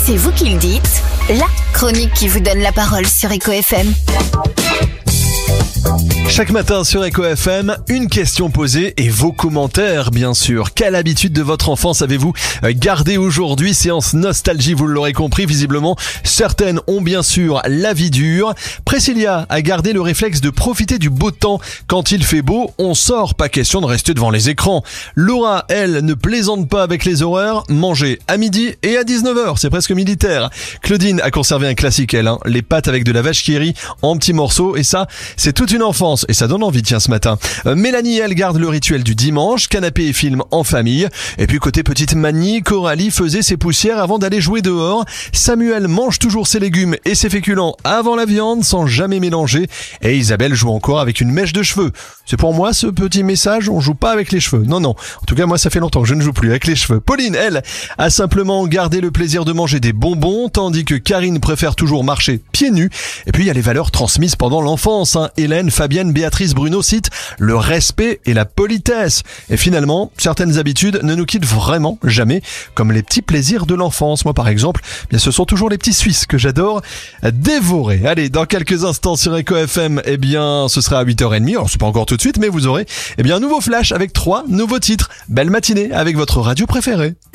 C'est vous qui le dites, la chronique qui vous donne la parole sur Echo FM. Chaque matin sur Echo FM, une question posée et vos commentaires bien sûr. Quelle habitude de votre enfance avez-vous gardé aujourd'hui? Séance nostalgie, vous l'aurez compris, visiblement certaines ont bien sûr la vie dure. Priscilla a gardé le réflexe de profiter du beau temps. Quand il fait beau, on sort, pas question de rester devant les écrans. Laura, elle, ne plaisante pas avec les horaires, manger à midi et à 19h, c'est presque militaire. Claudine a conservé un classique elle, les pâtes avec de la vache qui rit en petits morceaux, et ça, c'est toute une enfance. Et ça donne envie, tiens, ce matin. Mélanie, elle garde le rituel du dimanche, canapé et film en famille. Et puis côté petite manie, Coralie faisait ses poussières avant d'aller jouer dehors. Samuel mange toujours ses légumes et ses féculents avant la viande, sans jamais mélanger. Et Isabelle joue encore avec une mèche de cheveux. C'est pour moi ce petit message, on joue pas avec les cheveux. Non. En tout cas, moi, ça fait longtemps que je ne joue plus avec les cheveux. Pauline, elle, a simplement gardé le plaisir de manger des bonbons, tandis que Karine préfère toujours marcher pieds nus. Et puis, il y a les valeurs transmises pendant l'enfance. Hélène, Fabienne, Béatrice, Bruno citent le respect et la politesse. Et finalement, certaines habitudes ne nous quittent vraiment jamais, comme les petits plaisirs de l'enfance. Moi, par exemple, bien, ce sont toujours les petits Suisses que j'adore dévorer. Allez, dans quelques instants sur Echo FM, ce sera à 8h30. Alors, c'est pas encore tout de suite, mais vous aurez, un nouveau flash avec 3 nouveaux titres. Belle matinée avec votre radio préférée.